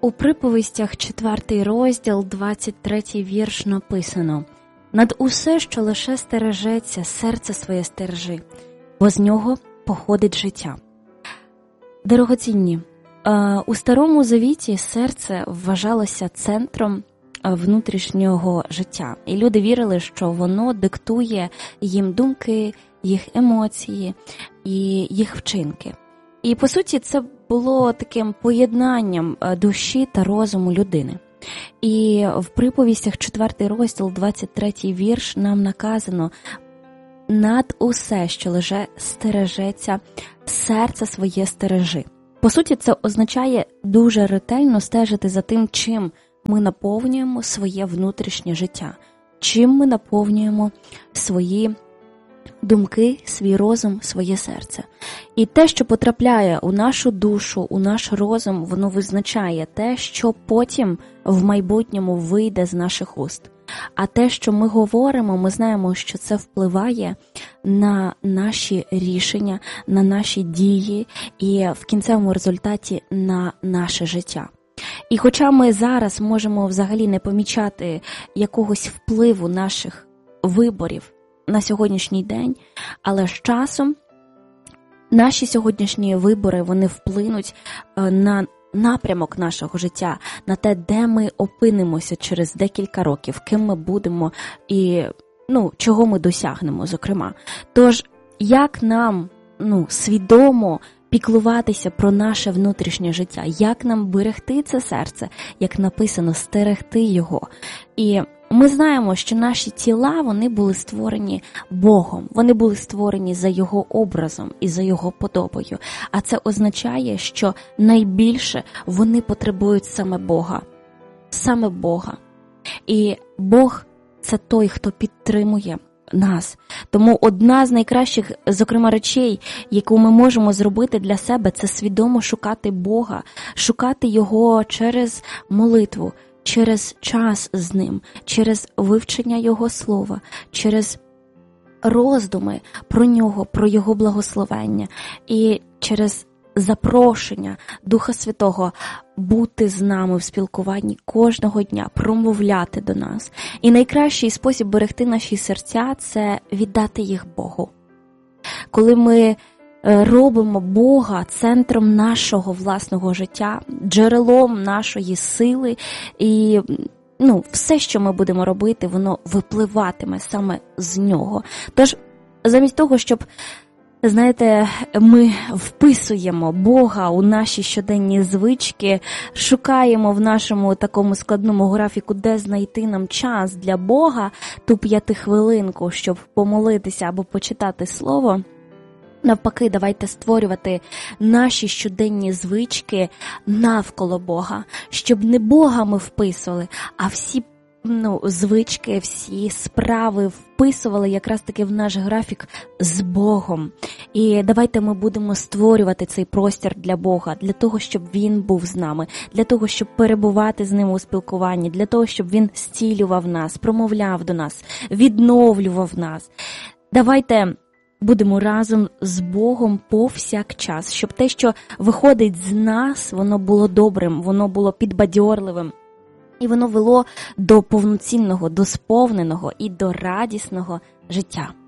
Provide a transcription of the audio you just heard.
У приповістях 4 розділ, 23 вірш написано: «Над усе, що лише стережеться, серце своє стережи, бо з нього походить життя». Дорогоцінні, у Старому Завіті серце вважалося центром внутрішнього життя. І люди вірили, що воно диктує їм думки, їх емоції і їх вчинки. І, по суті, це було таким поєднанням душі та розуму людини. І в приповістях 4 розділ, 23 вірш нам наказано: «Над усе, що лише стережеться, серце своє стережи». По суті, це означає дуже ретельно стежити за тим, чим ми наповнюємо своє внутрішнє життя, чим ми наповнюємо свої думки, свій розум, своє серце. І те, що потрапляє у нашу душу, у наш розум, воно визначає те, що потім в майбутньому вийде з наших уст. А те, що ми говоримо, ми знаємо, що це впливає на наші рішення, на наші дії і в кінцевому результаті на наше життя. І хоча ми зараз можемо взагалі не помічати якогось впливу наших виборів на сьогоднішній день, але з часом наші сьогоднішні вибори, вони вплинуть на напрямок нашого життя, на те, де ми опинимося через декілька років, ким ми будемо і чого ми досягнемо, зокрема. Тож, як нам свідомо піклуватися про наше внутрішнє життя, як нам берегти це серце, як написано, стерегти його. І ми знаємо, що наші тіла, вони були створені Богом, вони були створені за Його образом і за Його подобою. А це означає, що найбільше вони потребують саме Бога. Саме Бога. І Бог – це той, хто підтримує нас. Тому одна з найкращих, зокрема, речей, яку ми можемо зробити для себе, це свідомо шукати Бога, шукати Його через молитву, через час з Ним, через вивчення Його Слова, через роздуми про Нього, про Його благословення і через запрошення Духа Святого бути з нами в спілкуванні кожного дня, промовляти до нас. І найкращий спосіб берегти наші серця – це віддати їх Богу. Коли ми робимо Бога центром нашого власного життя, джерелом нашої сили, і все, що ми будемо робити, воно випливатиме саме з нього. Тож, замість того, щоб ми вписуємо Бога у наші щоденні звички, шукаємо в нашому такому складному графіку, де знайти нам час для Бога, ту 5-хвилинку, щоб помолитися або почитати Слово. Навпаки, давайте створювати наші щоденні звички навколо Бога, щоб не Бога ми вписували, а всі звички, всі справи вписували якраз таки в наш графік з Богом. І давайте ми будемо створювати цей простір для Бога, для того, щоб Він був з нами, для того, щоб перебувати з Ним у спілкуванні, для того, щоб Він зцілював нас, промовляв до нас, відновлював нас. Давайте будемо разом з Богом повсякчас, щоб те, що виходить з нас, воно було добрим, воно було підбадьорливим. І воно вело до повноцінного, до сповненого і до радісного життя.